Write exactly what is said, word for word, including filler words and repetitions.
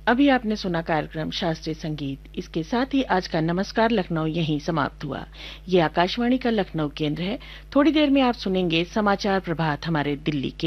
अभी आपने सुना कार्यक्रम शास्त्रीय संगीत। इसके साथ ही आज का नमस्कार लखनऊ यहीं समाप्त हुआ। ये आकाशवाणी का लखनऊ केंद्र है। थोड़ी देर में आप सुनेंगे समाचार प्रभात हमारे दिल्ली के